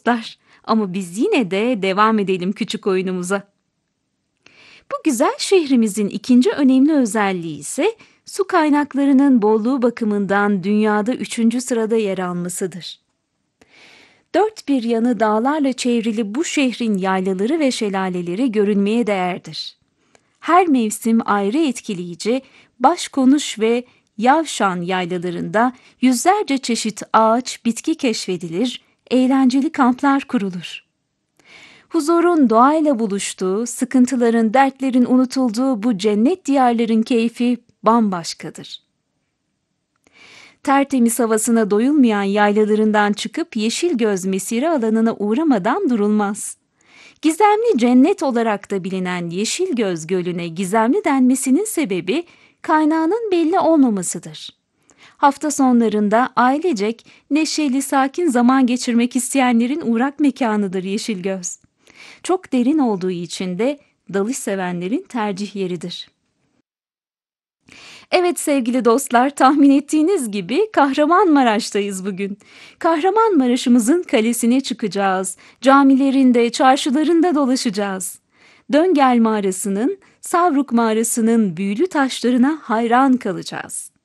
dostlar. Ama biz yine de devam edelim küçük oyunumuza. Bu güzel şehrimizin ikinci önemli özelliği ise su kaynaklarının bolluğu bakımından dünyada 3. sırada yer almasıdır. Dört bir yanı dağlarla çevrili bu şehrin yaylaları ve şelaleleri görülmeye değerdir. Her mevsim ayrı etkileyici, Başkonuş ve Yavşan yaylalarında yüzlerce çeşit ağaç, bitki keşfedilir, eğlenceli kamplar kurulur. Huzurun doğayla buluştuğu, sıkıntıların, dertlerin unutulduğu bu cennet diyarların keyfi bambaşkadır. Tertemiz havasına doyulmayan yaylalarından çıkıp Yeşilgöz mesire alanına uğramadan durulmaz. Gizemli cennet olarak da bilinen Yeşilgöz Gölü'ne gizemli denmesinin sebebi kaynağının belli olmamasıdır. Hafta sonlarında ailecek neşeli, sakin zaman geçirmek isteyenlerin uğrak mekanıdır Yeşilgöz. Çok derin olduğu için de dalış sevenlerin tercih yeridir. Evet sevgili dostlar, tahmin ettiğiniz gibi Kahramanmaraş'tayız bugün. Kahramanmaraş'ımızın kalesine çıkacağız. Camilerinde, çarşılarında dolaşacağız. Döngel Mağarası'nın, Savruk Mağarası'nın büyülü taşlarına hayran kalacağız.